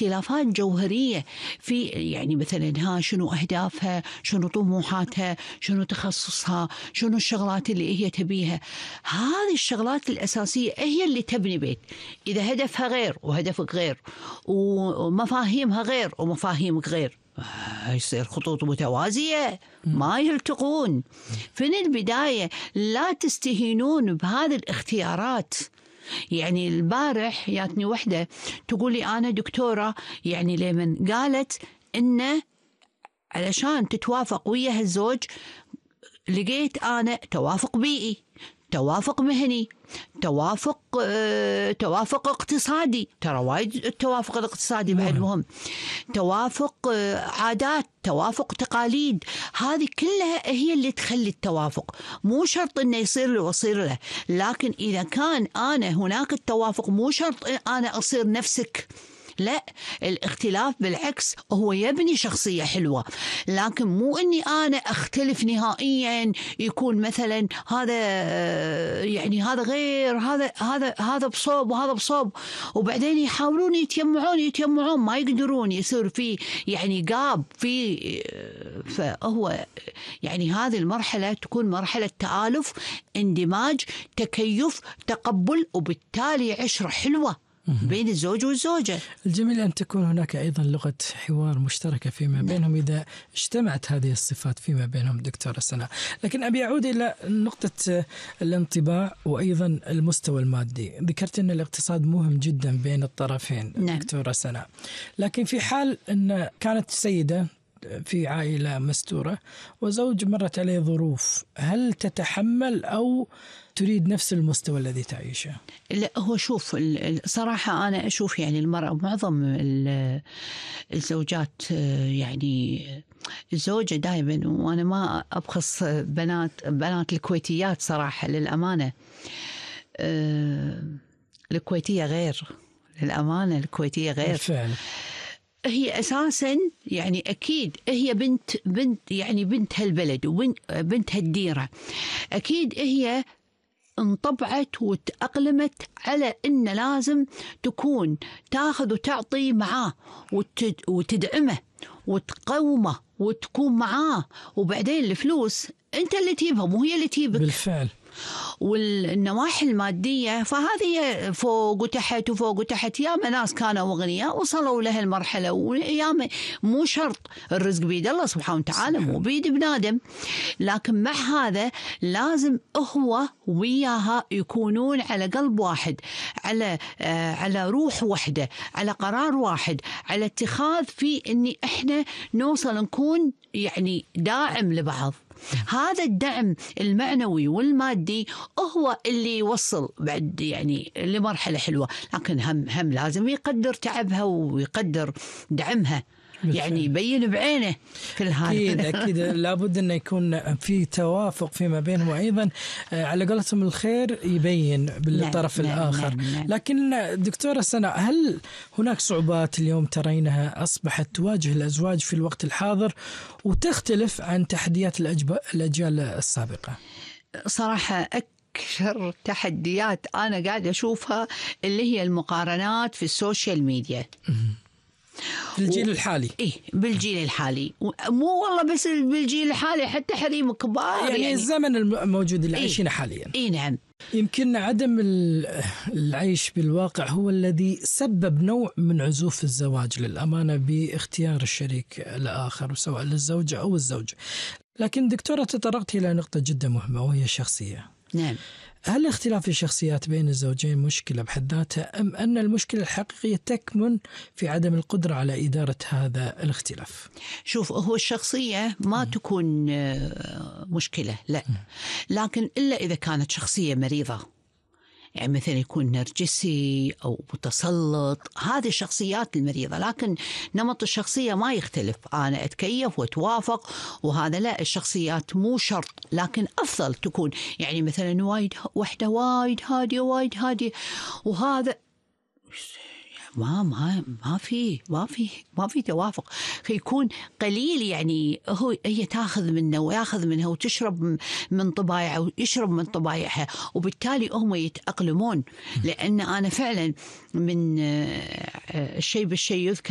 اختلافات جوهرية في يعني مثلا شنو أهدافها، شنو طموحاتها، شنو تخصصها، شنو الشغلات اللي هي تبيها. هذه الشغلات الأساسية هي اللي تبني بيت. إذا هدفها غير وهدفك غير ومفاهيمها غير ومفاهيمك غير، يصير خطوط متوازية ما يلتقون. من البداية لا تستهينون بهذه الاختيارات. يعني البارح جاتني وحدة تقولي أنا دكتورة، يعني لمن قالت إنه علشان تتوافق ويا الزوج لقيت أنا توافق بيئي، توافق مهني، توافق اقتصادي. ترى وايد التوافق الاقتصادي بعد مهم. توافق عادات، توافق تقاليد. هذه كلها هي اللي تخلي التوافق. مو شرط انه يصير له ويصير له، لكن اذا كان انا هناك التوافق مو شرط انا اصير نفسك. لا، الاختلاف بالعكس هو يبني شخصية حلوة، لكن مو اني انا اختلف نهائيا يكون مثلا هذا يعني هذا غير هذا بصوب وهذا بصوب، وبعدين يحاولون يتجمعون ما يقدرون، يصير في يعني قاب في. فهو يعني هذه المرحلة تكون مرحلة تآلف، اندماج، تكيف، تقبل، وبالتالي عشرة حلوة بين الزوج والزوجة. الجميل أن تكون هناك أيضا لغة حوار مشتركة فيما بينهم إذا اجتمعت هذه الصفات فيما بينهم. دكتورة سناء، لكن أبي أعود إلى نقطة الانطباع وأيضا المستوى المادي. ذكرت أن الاقتصاد مهم جدا بين الطرفين. دكتورة سناء، لكن في حال أن كانت سيدة في عائلة مستورة وزوج مرت عليه ظروف، هل تتحمل أو تريد نفس المستوى الذي تعيشه؟ لا، هو شوف صراحة أنا أشوف يعني المرأة معظم الزوجات يعني الزوجة دائما، وأنا ما أبخص بنات الكويتيات صراحة للأمانة. الكويتية غير، للأمانة الكويتية غير بالفعل. هي أساساً يعني أكيد هي بنت يعني بنت هالبلد وبنت هالديرة. أكيد هي انطبعت وتأقلمت على إن لازم تكون تاخذ وتعطي معاه وتدعمه وتقومه وتكون معاه، وبعدين الفلوس أنت اللي تجيبها مو هي اللي تجيبك. بالفعل. والنواحي المادية فهذه فوق وتحت وفوق وتحت. ياما ناس كانوا أغنياء وصلوا له المرحلة، وياما مو شرط الرزق بيد الله سبحانه وتعالى، مو بيد ابن آدم. لكن مع هذا لازم هو وياها يكونون على قلب واحد، على روح واحدة، على قرار واحد، على اتخاذ في إني إحنا نوصل نكون يعني داعم لبعض. هذا الدعم المعنوي والمادي هو اللي يوصل بعد يعني لمرحلة حلوة. لكن هم لازم يقدر تعبها ويقدر دعمها، يعني يبين بعينه في الهذا. أكيد لابد أن يكون في توافق فيما بينهم، وأيضا على قولتهم الخير يبين بالطرف الآخر. لكن دكتورة سناء، هل هناك صعوبات اليوم ترينها أصبحت تواجه الأزواج في الوقت الحاضر وتختلف عن تحديات الأجيال السابقة؟ صراحة أكثر تحديات أنا قاعدة أشوفها اللي هي المقارنات في السوشيال ميديا. بالجيل الحالي. إيه، بالجيل الحالي، مو والله بس بالجيل الحالي، حتى حريم كبار يعني الزمن الموجود اللي عايشينه حاليا. نعم. يمكن عدم العيش بالواقع هو الذي سبب نوع من عزوف الزواج للأمانة باختيار الشريك الآخر، سواء للزوجة أو الزوج. لكن دكتورة تطرقت إلى نقطة جدا مهمة وهي الشخصية. نعم. هل اختلاف الشخصيات بين الزوجين مشكلة بحد ذاتها، أم أن المشكلة الحقيقية تكمن في عدم القدرة على إدارة هذا الاختلاف؟ شوف، هو الشخصية ما تكون مشكلة، لا، لكن إلا إذا كانت شخصية مريضة، يعني مثلا يكون نرجسي أو متسلط، هذه الشخصيات المريضة. لكن نمط الشخصية ما يختلف، أنا أتكيف وأتوافق، وهذا لا، الشخصيات مو شرط، لكن أفضل تكون يعني مثلا واحدة وايد هادية وهذا ما في توافق. يكون قليل، يعني هي تاخذ منه وياخذ منها وتشرب من طبايعه ويشرب من طبايعها، وبالتالي هم يتأقلمون. لأن أنا فعلا من الشيء بالشيء يذكر.